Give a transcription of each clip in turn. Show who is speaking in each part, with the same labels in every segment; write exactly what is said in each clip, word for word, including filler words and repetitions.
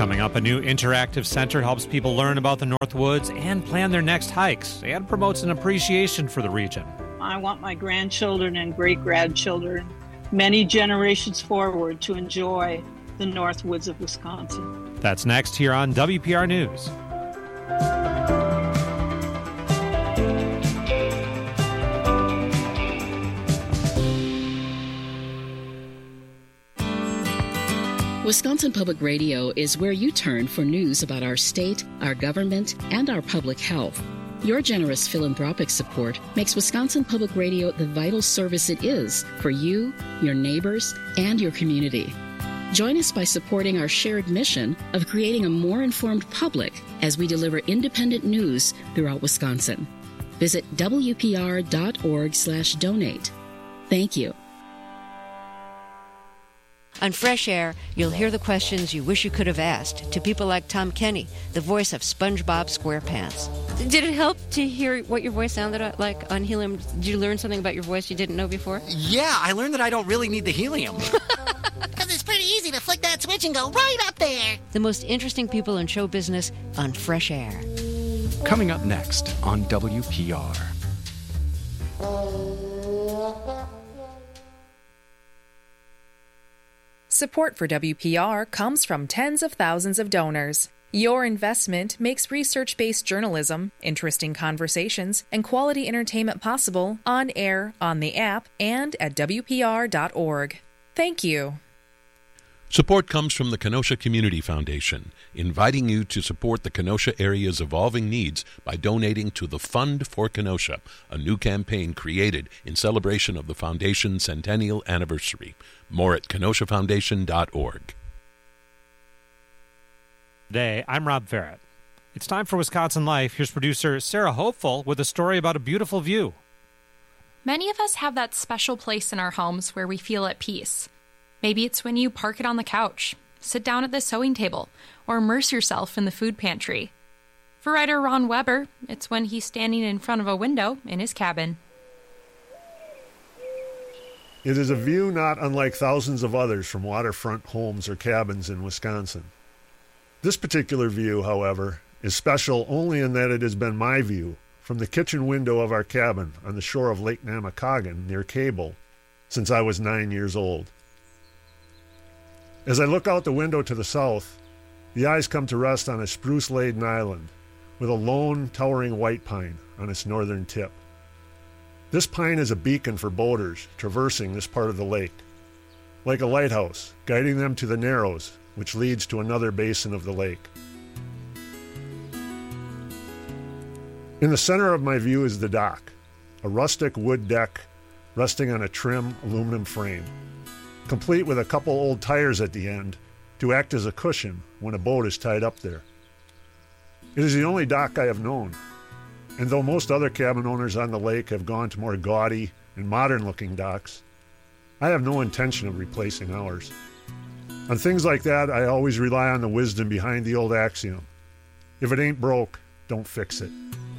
Speaker 1: Coming up, a new interactive center helps people learn about the North Woods and plan their next hikes and promotes an appreciation for the region.
Speaker 2: I want my grandchildren and great-grandchildren, many generations forward, to enjoy the North Woods of Wisconsin.
Speaker 1: That's next here on W P R News.
Speaker 3: Wisconsin Public Radio is where you turn for news about our state, our government, and our public health. Your generous philanthropic support makes Wisconsin Public Radio the vital service it is for you, your neighbors, and your community. Join us by supporting our shared mission of creating a more informed public as we deliver independent news throughout Wisconsin. Visit W P R dot org slash donate. Thank you.
Speaker 4: On Fresh Air, you'll hear the questions you wish you could have asked to people like Tom Kenny, the voice of SpongeBob SquarePants. Did it help to hear what your voice sounded like on helium? Did you learn something about your voice you didn't know before?
Speaker 5: Yeah, I learned that I don't really need the helium.
Speaker 6: Because it's pretty easy to flick that switch and go right up there.
Speaker 4: The most interesting people in show business on Fresh Air.
Speaker 7: Coming up next on W P R.
Speaker 8: Support for W P R comes from tens of thousands of donors. Your investment makes research-based journalism, interesting conversations, and quality entertainment possible on air, on the app, and at W P R dot org. Thank you.
Speaker 9: Support comes from the Kenosha Community Foundation, inviting you to support the Kenosha area's evolving needs by donating to the Fund for Kenosha, a new campaign created in celebration of the Foundation's centennial anniversary. More at kenosha foundation dot org.
Speaker 1: Today, I'm Rob Farrett. It's time for Wisconsin Life. Here's producer Sarah Hopeful with a story about a beautiful view.
Speaker 10: Many of us have that special place in our homes where we feel at peace. Maybe it's when you park it on the couch, sit down at the sewing table, or immerse yourself in the food pantry. For writer Ron Weber, it's when he's standing in front of a window in his cabin.
Speaker 11: It is a view not unlike thousands of others from waterfront homes or cabins in Wisconsin. This particular view, however, is special only in that it has been my view from the kitchen window of our cabin on the shore of Lake Namakagon near Cable since I was nine years old. As I look out the window to the south, the eyes come to rest on a spruce-laden island with a lone, towering white pine on its northern tip. This pine is a beacon for boaters traversing this part of the lake, like a lighthouse, guiding them to the Narrows, which leads to another basin of the lake. In the center of my view is the dock, a rustic wood deck resting on a trim aluminum frame, complete with a couple old tires at the end to act as a cushion when a boat is tied up there. It is the only dock I have known, and though most other cabin owners on the lake have gone to more gaudy and modern-looking docks, I have no intention of replacing ours. On things like that, I always rely on the wisdom behind the old axiom: if it ain't broke, don't fix it.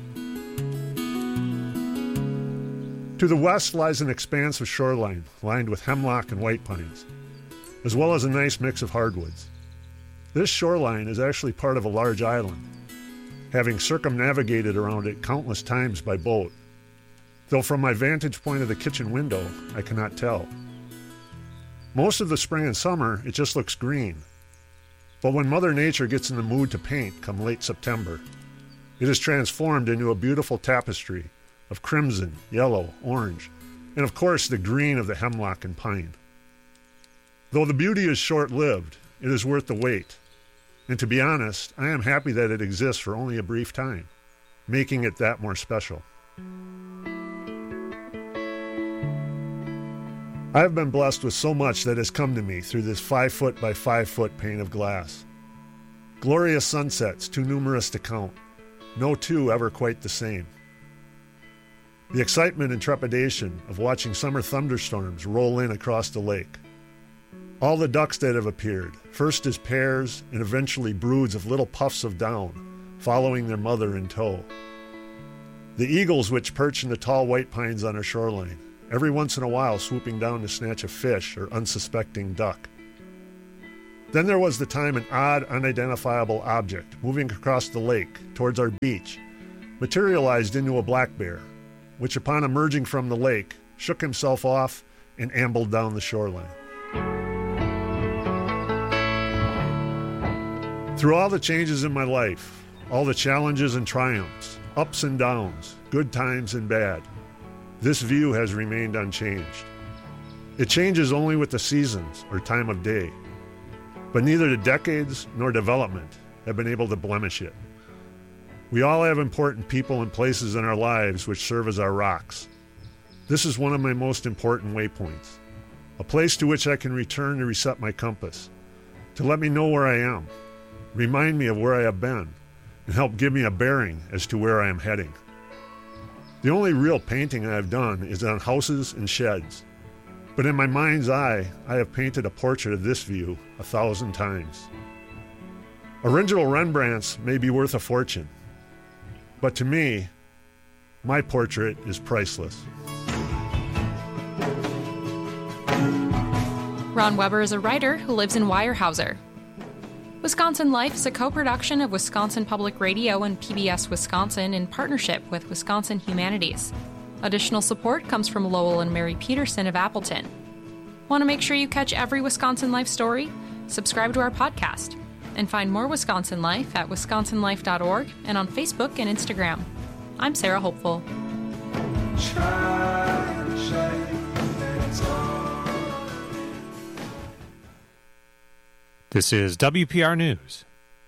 Speaker 11: To the west lies an expanse of shoreline lined with hemlock and white pines, as well as a nice mix of hardwoods. This shoreline is actually part of a large island, having circumnavigated around it countless times by boat, though from my vantage point of the kitchen window, I cannot tell. Most of the spring and summer, it just looks green. But when Mother Nature gets in the mood to paint come late September, it is transformed into a beautiful tapestry of crimson, yellow, orange, and of course the green of the hemlock and pine. Though the beauty is short-lived, it is worth the wait. And to be honest, I am happy that it exists for only a brief time, making it that more special. I have been blessed with so much that has come to me through this five-foot by five-foot pane of glass. Glorious sunsets, too numerous to count, no two ever quite the same. The excitement and trepidation of watching summer thunderstorms roll in across the lake. All the ducks that have appeared, first as pairs and eventually broods of little puffs of down, following their mother in tow. The eagles which perch in the tall white pines on our shoreline, every once in a while swooping down to snatch a fish or unsuspecting duck. Then there was the time an odd, unidentifiable object moving across the lake towards our beach materialized into a black bear, which upon emerging from the lake shook himself off and ambled down the shoreline. Through all the changes in my life, all the challenges and triumphs, ups and downs, good times and bad, this view has remained unchanged. It changes only with the seasons or time of day, but neither the decades nor development have been able to blemish it. We all have important people and places in our lives which serve as our rocks. This is one of my most important waypoints, a place to which I can return to reset my compass, to let me know where I am, remind me of where I have been, and help give me a bearing as to where I am heading. The only real painting I have done is on houses and sheds, but in my mind's eye, I have painted a portrait of this view a thousand times. Original Rembrandts may be worth a fortune, but to me, my portrait is priceless.
Speaker 10: Ron Weber is a writer who lives in Weyerhaeuser. Wisconsin Life is a co-production of Wisconsin Public Radio and P B S Wisconsin in partnership with Wisconsin Humanities. Additional support comes from Lowell and Mary Peterson of Appleton. Want to make sure you catch every Wisconsin Life story? Subscribe to our podcast and find more Wisconsin Life at wisconsin life dot org and on Facebook and Instagram. I'm Sarah Hopeful.
Speaker 1: This is W P R News.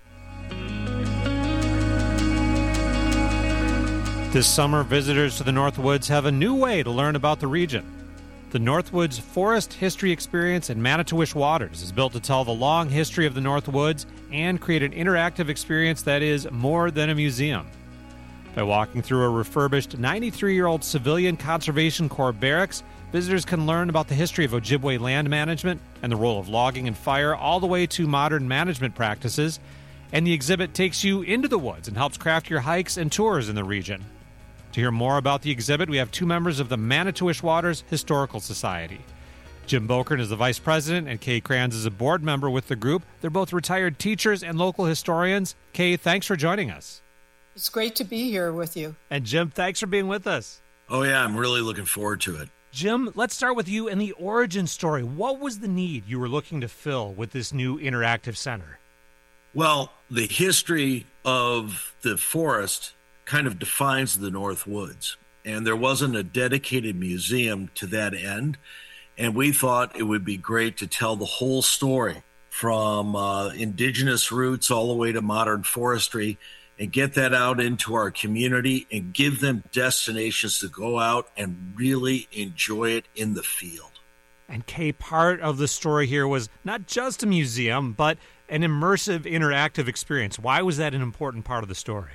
Speaker 1: This summer, visitors to the Northwoods have a new way to learn about the region. The Northwoods Forest History Experience in Manitowish Waters is built to tell the long history of the Northwoods and create an interactive experience that is more than a museum. By walking through a refurbished ninety-three-year-old Civilian Conservation Corps barracks, visitors can learn about the history of Ojibwe land management and the role of logging and fire all the way to modern management practices. And the exhibit takes you into the woods and helps craft your hikes and tours in the region. To hear more about the exhibit, we have two members of the Manitowish Waters Historical Society. Jim Bokern is the vice president, and Kay Kranz is a board member with the group. They're both retired teachers and local historians. Kay, thanks for joining us.
Speaker 2: It's great to be here with you.
Speaker 1: And Jim, thanks for being with us.
Speaker 12: Oh, yeah, I'm really looking forward to it.
Speaker 1: Jim, let's start with you and the origin story. What was the need you were looking to fill with this new interactive center?
Speaker 12: Well, the history of the forest kind of defines the Northwoods, and there wasn't a dedicated museum to that end, and we thought it would be great to tell the whole story from uh, indigenous roots all the way to modern forestry and get that out into our community and give them destinations to go out and really enjoy it in the field.
Speaker 1: And Kay, part of the story here was not just a museum, but an immersive, interactive experience. Why was that an important part of the story?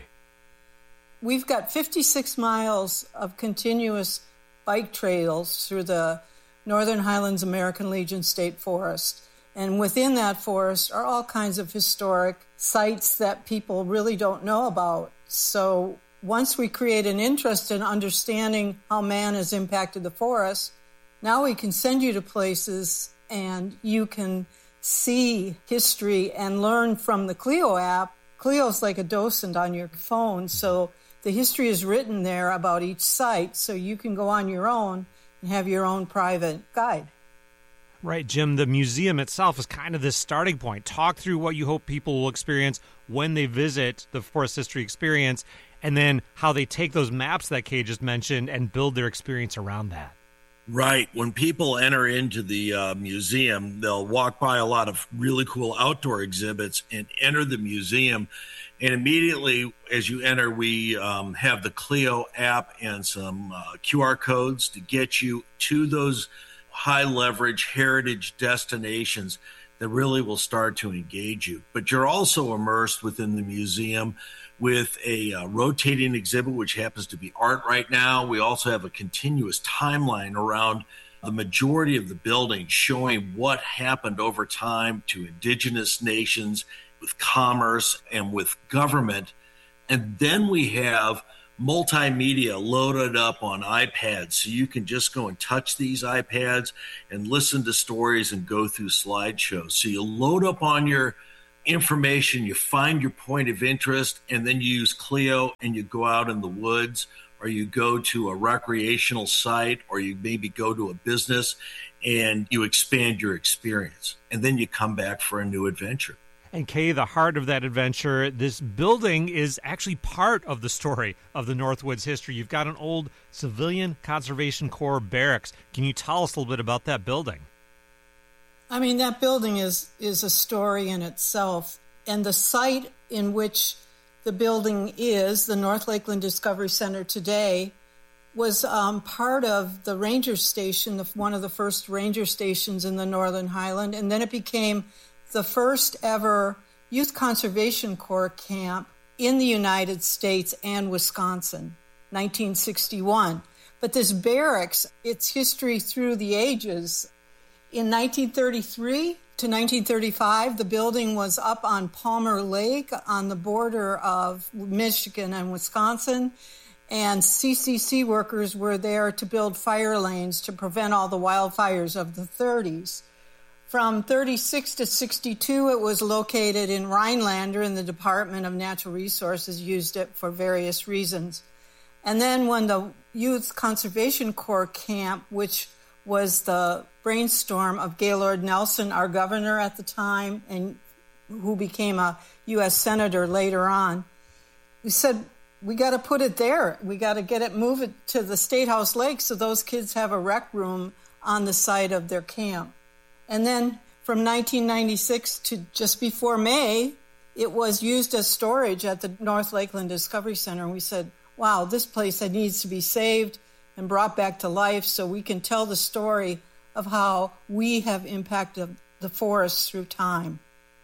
Speaker 2: We've got fifty-six miles of continuous bike trails through the Northern Highlands American Legion State Forest. And within that forest are all kinds of historic sites that people really don't know about. So once we create an interest in understanding how man has impacted the forest, now we can send you to places and you can see history and learn from the Clio app. Clio's like a docent on your phone, so the history is written there about each site, so you can go on your own and have your own private guide.
Speaker 1: Right, Jim, the museum itself is kind of this starting point. Talk through what you hope people will experience when they visit the Forest History Experience, and then how they take those maps that Kay just mentioned and build their experience around that.
Speaker 12: Right. When people enter into the uh, museum, they'll walk by a lot of really cool outdoor exhibits and enter the museum. And immediately as you enter, we um, have the Clio app and some uh, Q R codes to get you to those high leverage heritage destinations that really will start to engage you. But you're also immersed within the museum with a uh, rotating exhibit, which happens to be art right now. We also have a continuous timeline around the majority of the building showing what happened over time to indigenous nations with commerce and with government. And then we have multimedia loaded up on iPads, so you can just go and touch these iPads and listen to stories and go through slideshows. So you load up on your information, you find your point of interest, and then you use Clio and you go out in the woods, or you go to a recreational site, or you maybe go to a business and you expand your experience. And then you come back for a new adventure.
Speaker 1: And Kay, the heart of that adventure, this building is actually part of the story of the Northwoods history. You've got an old Civilian Conservation Corps barracks. Can you tell us a little bit about that building?
Speaker 2: I mean, that building is, is a story in itself. And the site in which the building is, the North Lakeland Discovery Center today, was um, part of the ranger station, of one of the first ranger stations in the Northern Highland. And then it became the first ever Youth Conservation Corps camp in the United States and Wisconsin, nineteen sixty-one. But this barracks, its history through the ages. In nineteen thirty-three to nineteen thirty-five, the building was up on Palmer Lake on the border of Michigan and Wisconsin, and C C C workers were there to build fire lanes to prevent all the wildfires of the thirties. From thirty-six to sixty-two, it was located in Rhinelander, and the Department of Natural Resources used it for various reasons. And then when the Youth Conservation Corps camp, which was the brainstorm of Gaylord Nelson, our governor at the time, and who became a U S Senator later on, we said, we got to put it there. We got to get it, move it to the State House Lake so those kids have a rec room on the site of their camp. And then from nineteen ninety-six to just before May, it was used as storage at the North Lakeland Discovery Center. And we said, wow, this place needs to be saved and brought back to life so we can tell the story of how we have impacted the forests through time.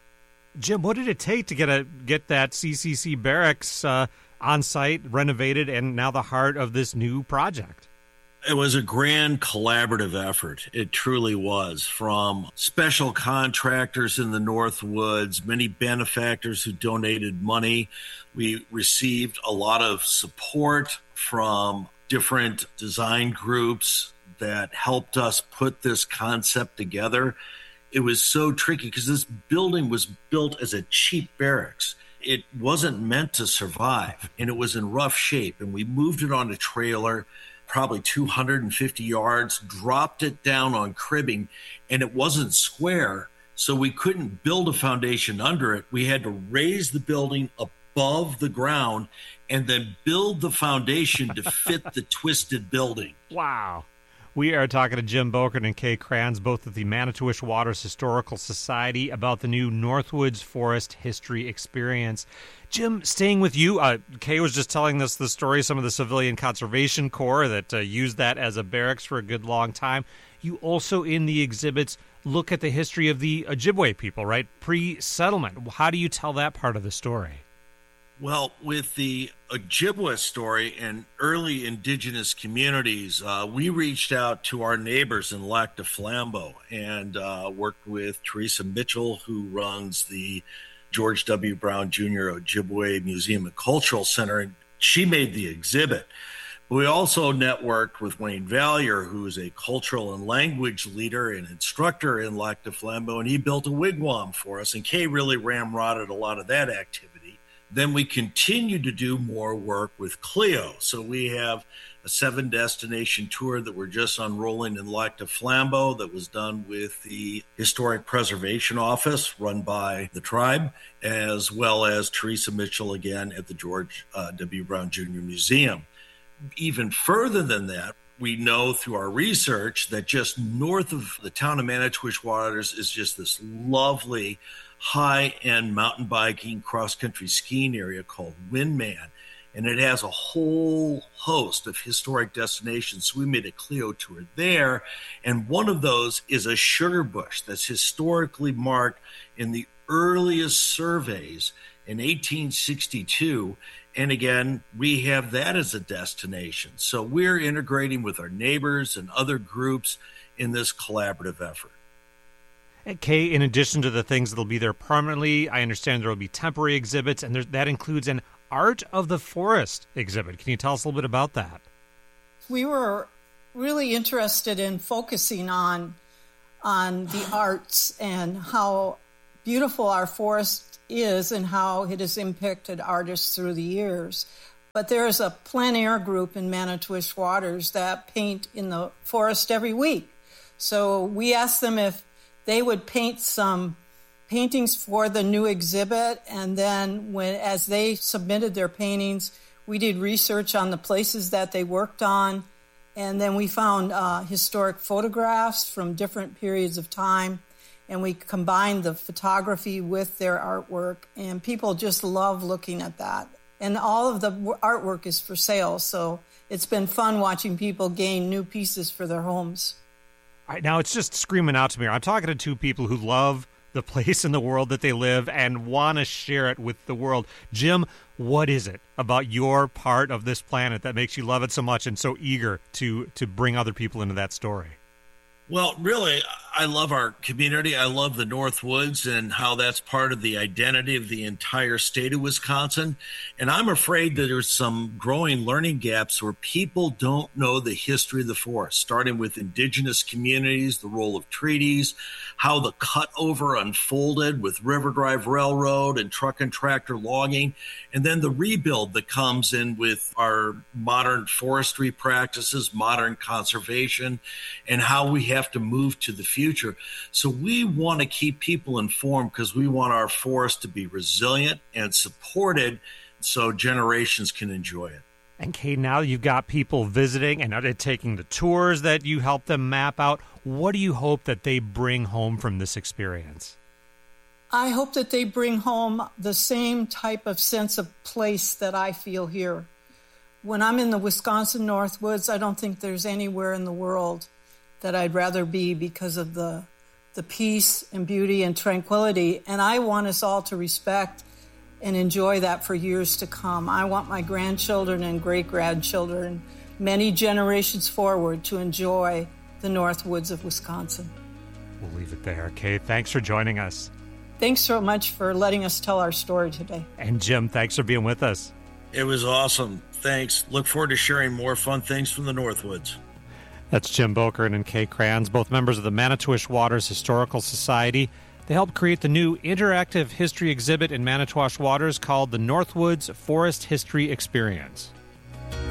Speaker 1: Jim, what did it take to get a get that C C C barracks uh, on site, renovated, and now the heart of this new project?
Speaker 12: It was a grand collaborative effort. It truly was. From special contractors in the Northwoods, many benefactors who donated money. We received a lot of support from different design groups that helped us put this concept together. It was so tricky because this building was built as a cheap barracks. It wasn't meant to survive, and it was in rough shape. And we moved it on a trailer, probably two hundred fifty yards, dropped it down on cribbing, and it wasn't square, so we couldn't build a foundation under it. We had to raise the building above the ground and then build the foundation to fit the twisted building.
Speaker 1: Wow. We are talking to Jim Bokert and Kay Kranz, both of the Manitowish Waters Historical Society, about the new Northwoods Forest History Experience. Jim, staying with you, uh, Kay was just telling us the story of some of the Civilian Conservation Corps that uh, used that as a barracks for a good long time. You also, in the exhibits, look at the history of the Ojibwe people, right? Pre-settlement. How do you tell that part of the story?
Speaker 12: Well, with the Ojibwe story and early indigenous communities, uh, we reached out to our neighbors in Lac du Flambeau and uh, worked with Teresa Mitchell, who runs the George W. Brown Junior Ojibwe Museum and Cultural Center, and she made the exhibit. We also networked with Wayne Vallier, who is a cultural and language leader and instructor in Lac du Flambeau, and he built a wigwam for us, and Kay really ramrodded a lot of that activity. Then we continue to do more work with Clio. So we have a seven destination tour that we're just unrolling in Lac du Flambeau that was done with the Historic Preservation Office run by the tribe, as well as Teresa Mitchell again at the George uh, W. Brown Junior Museum. Even further than that, we know through our research that just north of the town of Manitowish Waters is just this lovely high-end mountain biking, cross-country skiing area called Windman, and it has a whole host of historic destinations. So we made a Clio tour there, and one of those is a sugar bush that's historically marked in the earliest surveys in eighteen sixty-two, and again, we have that as a destination. So we're integrating with our neighbors and other groups in this collaborative effort.
Speaker 1: Kay, in addition to the things that will be there permanently, I understand there will be temporary exhibits, and there, that includes an Art of the Forest exhibit. Can you tell us a little bit about that?
Speaker 2: We were really interested in focusing on, on the arts and how beautiful our forest is and how it has impacted artists through the years. But there is a plein air group in Manitowish Waters that paint in the forest every week. So we asked them if they would paint some paintings for the new exhibit, and then when as they submitted their paintings, we did research on the places that they worked on, and then we found uh, historic photographs from different periods of time, and we combined the photography with their artwork, and people just love looking at that. And all of the artwork is for sale, so it's been fun watching people gain new pieces for their homes.
Speaker 1: All right, now it's just screaming out to me. I'm talking to two people who love the place in the world that they live and want to share it with the world. Jim, what is it about your part of this planet that makes you love it so much and so eager to to bring other people into that story?
Speaker 12: Well, really, I love our community. I love the Northwoods and how that's part of the identity of the entire state of Wisconsin. And I'm afraid that there's some growing learning gaps where people don't know the history of the forest, starting with indigenous communities, the role of treaties, how the cutover unfolded with River Drive Railroad and truck and tractor logging, and then the rebuild that comes in with our modern forestry practices, modern conservation, and how we have to move to the future. So we want to keep people informed because we want our forest to be resilient and supported so generations can enjoy it.
Speaker 1: And Kay, now you've got people visiting and taking the tours that you help them map out. What do you hope that they bring home from this experience?
Speaker 2: I hope that they bring home the same type of sense of place that I feel here. When I'm in the Wisconsin Northwoods, I don't think there's anywhere in the world that I'd rather be because of the the peace and beauty and tranquility. And I want us all to respect and enjoy that for years to come. I want my grandchildren and great-grandchildren, many generations forward, to enjoy the Northwoods of Wisconsin.
Speaker 1: We'll leave it there. Kay, thanks for joining us.
Speaker 2: Thanks so much for letting us tell our story today.
Speaker 1: And Jim, thanks for being with us.
Speaker 12: It was awesome. Thanks. Look forward to sharing more fun things from the Northwoods.
Speaker 1: That's Jim Bokern and Kay Kranz, both members of the Manitowish Waters Historical Society. They helped create the new interactive history exhibit in Manitowish Waters called the Northwoods Forest History Experience.